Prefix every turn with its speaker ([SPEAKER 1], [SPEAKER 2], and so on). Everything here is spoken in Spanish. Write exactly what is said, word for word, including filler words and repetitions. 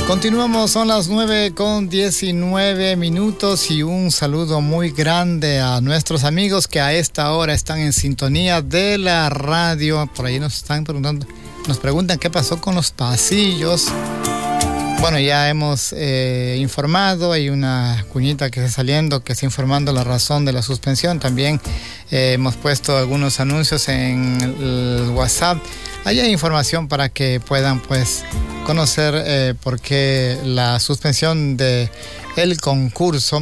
[SPEAKER 1] Continuamos, son las nueve con diecinueve minutos y un saludo muy grande a nuestros amigos que a esta hora están en sintonía de la radio. Por ahí nos están preguntando, nos preguntan qué pasó con los pasillos. Bueno, ya hemos eh, informado, hay una cuñita que está saliendo que está informando la razón de la suspensión. También eh, hemos puesto algunos anuncios en el WhatsApp. Ahí hay información para que puedan pues conocer eh, por qué la suspensión de el concurso